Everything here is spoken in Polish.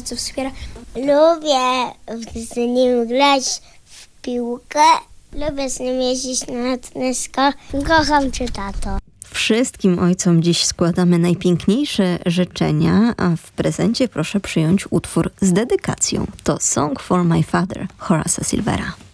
bardzo wspiera. Lubię z nim grać w piłkę. Lubię z nim jeździć na lotnisko. Kocham cię, tato. Wszystkim ojcom dziś składamy najpiękniejsze życzenia, a w prezencie proszę przyjąć utwór z dedykacją. To Song for My Father Horace'a Silvera.